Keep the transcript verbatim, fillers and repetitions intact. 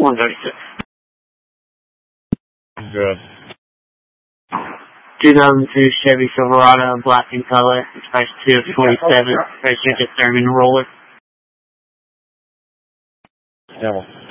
one thirty-six. Good. two thousand two Chevy Silverado, black in color, price two of twenty-seven, registered to Thurman Roller. Yeah.